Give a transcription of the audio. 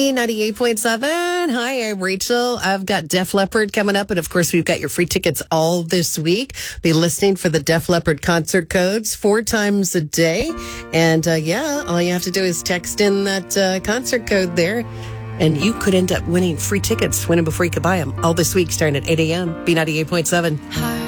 98.7. Hi, I'm Rachel. I've got Def Leppard coming up. And of course, we've got your free tickets all this week. Be listening for the Def Leppard concert codes 4 times a day. And all you have to do is text in that concert code there. And you could end up winning free tickets, winning before you could buy them. All this week starting at 8 a.m. B98.7. Hi.